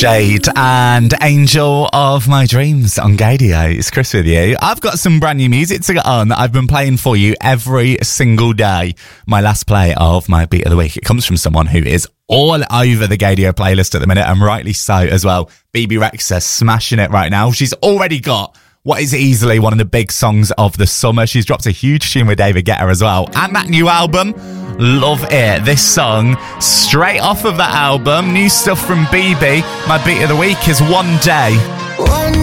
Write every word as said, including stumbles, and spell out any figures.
Jade and Angel of My Dreams on Gadio. It's Chris with you. I've got some brand new music to get on that I've been playing for you every single day. My last play of my Beat of the Week. It comes from someone who is all over the Gadio playlist at the minute, and rightly so as well. B B Rexa smashing it right now. She's already got what is easily one of the big songs of the summer. She's dropped a huge tune with David Guetta as well. And that new album, love it. This song, straight off of that album, new stuff from B B. My Beat of the Week is One Day. One